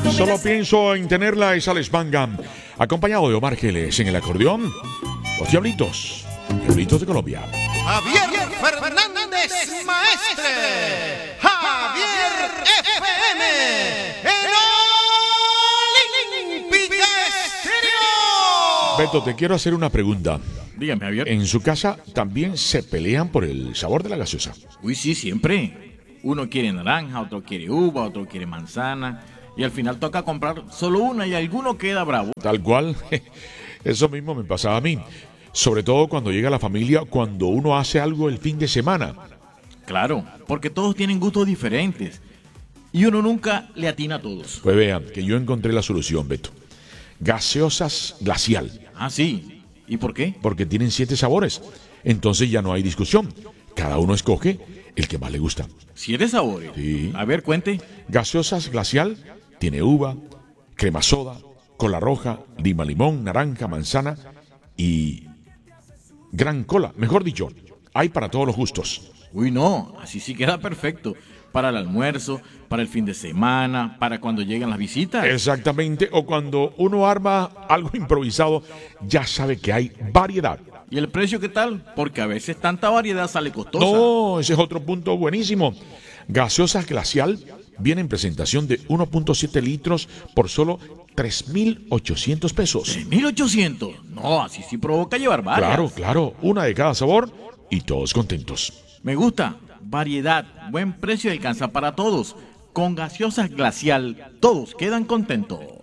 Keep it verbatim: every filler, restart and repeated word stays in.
Solo pienso en tenerla esa les manga, acompañado de Omar Geles en el acordeón. Los Diablitos, Diablitos de Colombia. Javier Fernández Maestre, Javier F M, el Olímpica Estéreo. Beto, te quiero hacer una pregunta. Dígame, Javier. ¿En su casa también se pelean por el sabor de la gaseosa? Uy, sí, siempre. Uno quiere naranja, otro quiere uva, otro quiere manzana. Y al final toca comprar solo una y alguno queda bravo. Tal cual. Eso mismo me pasaba a mí. Sobre todo cuando llega la familia, cuando uno hace algo el fin de semana. Claro, porque todos tienen gustos diferentes. Y uno nunca le atina a todos. Pues vean, que yo encontré la solución, Beto. Gaseosas Glacial. Ah, sí. ¿Y por qué? Porque tienen siete sabores. Entonces ya no hay discusión. Cada uno escoge el que más le gusta. ¿Siete sabores? Sí. A ver, cuente. Gaseosas Glacial tiene uva, crema soda, cola roja, lima limón, naranja, manzana y gran cola. Mejor dicho, hay para todos los gustos. Uy, no, así sí queda perfecto. Para el almuerzo, para el fin de semana, para cuando llegan las visitas. Exactamente, o cuando uno arma algo improvisado, ya sabe que hay variedad. ¿Y el precio qué tal? Porque a veces tanta variedad sale costosa. No, ese es otro punto buenísimo. Gaseosas Glacial viene en presentación de uno punto siete litros por solo tres mil ochocientos pesos. ¿tres mil ochocientos? No, así sí provoca llevar varias. Claro, claro, una de cada sabor y todos contentos. Me gusta. Variedad, buen precio y alcanza para todos. Con Gaseosas Glacial, todos quedan contentos.